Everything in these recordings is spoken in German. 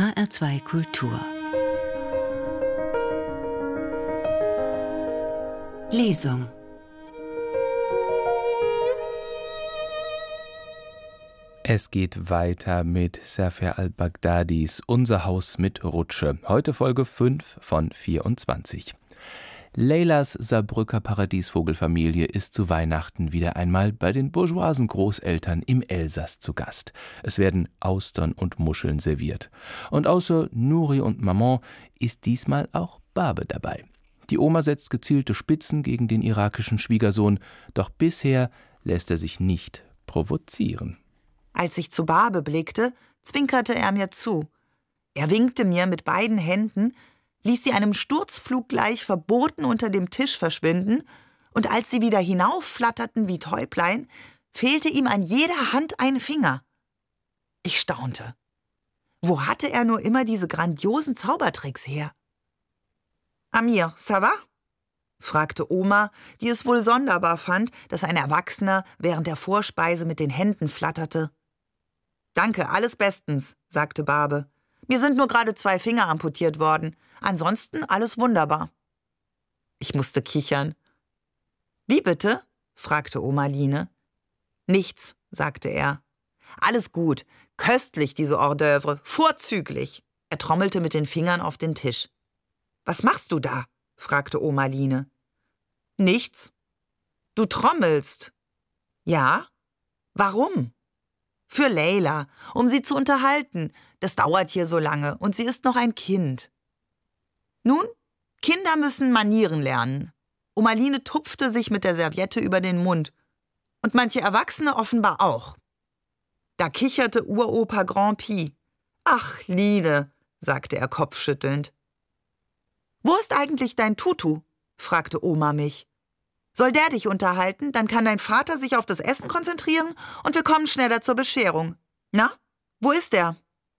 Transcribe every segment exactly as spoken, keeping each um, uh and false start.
H R zwei Kultur. Lesung. Es geht weiter mit Safer al-Baghdadis Unser Haus mit Rutsche. Heute Folge fünf von vierundzwanzig. Leylas Saarbrücker Paradiesvogelfamilie ist zu Weihnachten wieder einmal bei den bourgeoisen Großeltern im Elsass zu Gast. Es werden Austern und Muscheln serviert. Und außer Nuri und Maman ist diesmal auch Babe dabei. Die Oma setzt gezielte Spitzen gegen den irakischen Schwiegersohn, doch bisher lässt er sich nicht provozieren. Als ich zu Babe blickte, zwinkerte er mir zu. Er winkte mir mit beiden Händen, ließ sie einem Sturzflug gleich verboten unter dem Tisch verschwinden, und als sie wieder hinaufflatterten wie Täublein, fehlte ihm an jeder Hand ein Finger. Ich staunte. Wo hatte er nur immer diese grandiosen Zaubertricks her? »Amir, ça va?« fragte Oma, die es wohl sonderbar fand, dass ein Erwachsener während der Vorspeise mit den Händen flatterte. »Danke, alles bestens«, sagte Babe. »Mir sind nur gerade zwei Finger amputiert worden. Ansonsten alles wunderbar.« Ich musste kichern. »Wie bitte?« fragte Oma Line. »Nichts«, sagte er. »Alles gut. Köstlich, diese Hors d'oeuvre. Vorzüglich.« Er trommelte mit den Fingern auf den Tisch. »Was machst du da?« fragte Oma Line. »Nichts.« »Du trommelst.« »Ja.« »Warum?« »Für Leyla, um sie zu unterhalten. Das dauert hier so lange und sie ist noch ein Kind.« Nun, Kinder müssen Manieren lernen. Oma Line tupfte sich mit der Serviette über den Mund. Und manche Erwachsene offenbar auch. Da kicherte Uropa Grand Pi. »Ach, Line«, sagte er kopfschüttelnd. »Wo ist eigentlich dein Tutu?« fragte Oma mich. »Soll der dich unterhalten? Dann kann dein Vater sich auf das Essen konzentrieren und wir kommen schneller zur Bescherung. Na, wo ist er?«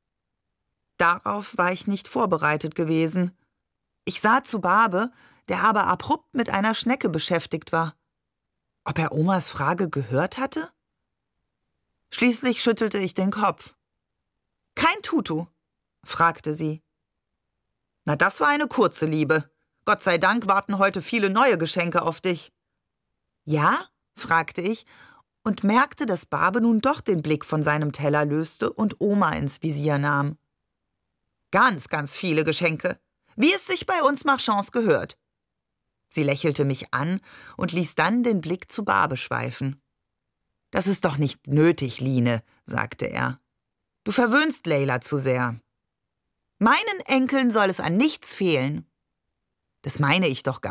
Darauf war ich nicht vorbereitet gewesen. Ich sah zu Babe, der aber abrupt mit einer Schnecke beschäftigt war. Ob er Omas Frage gehört hatte? Schließlich schüttelte ich den Kopf. »Kein Tutu?« fragte sie. »Na, das war eine kurze Liebe. Gott sei Dank warten heute viele neue Geschenke auf dich.« »Ja?« fragte ich und merkte, dass Babe nun doch den Blick von seinem Teller löste und Oma ins Visier nahm. »Ganz, ganz viele Geschenke, wie es sich bei uns Marchands gehört.« Sie lächelte mich an und ließ dann den Blick zu Babe schweifen. »Das ist doch nicht nötig, Line«, sagte er. »Du verwöhnst Leyla zu sehr. Meinen Enkeln soll es an nichts fehlen.« »Das meine ich doch gar